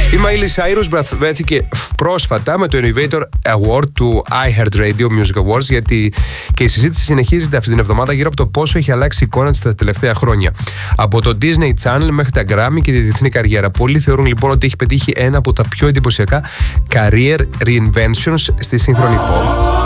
Η Miley Cyrus βρέθηκε πρόσφατα με το Innovator Award του iHeartRadio Music Awards, γιατί και η συζήτηση συνεχίζεται αυτή την εβδομάδα γύρω από το πόσο έχει αλλάξει η εικόνα της τα τελευταία χρόνια. Από το Disney Channel μέχρι τα Grammy και τη διεθνή καριέρα. Πολλοί θεωρούν λοιπόν ότι έχει πετύχει ένα από τα πιο εντυπωσιακά career reinventions στη σύγχρονη pop.